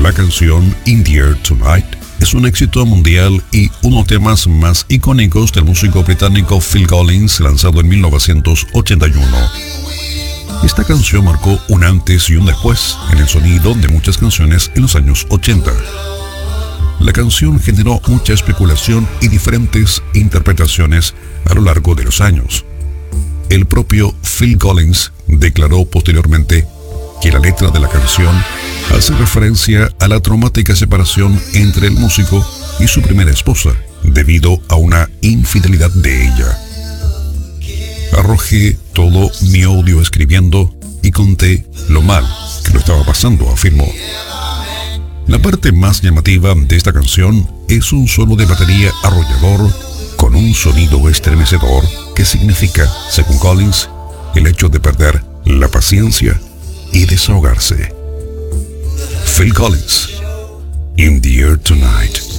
La canción In the Air Tonight es un éxito mundial y uno de los temas más icónicos del músico británico Phil Collins, lanzado en 1981. Esta canción marcó un antes y un después en el sonido de muchas canciones en los años 80. La canción generó mucha especulación y diferentes interpretaciones a lo largo de los años. El propio Phil Collins declaró posteriormente que la letra de la canción hace referencia a la traumática separación entre el músico y su primera esposa, debido a una infidelidad de ella. Arrojé todo mi odio escribiendo y conté lo mal que lo estaba pasando, afirmó. La parte más llamativa de esta canción es un solo de batería arrollador con un sonido estremecedor que significa, según Collins, el hecho de perder la paciencia y desahogarse. Phil Collins, In the Air Tonight.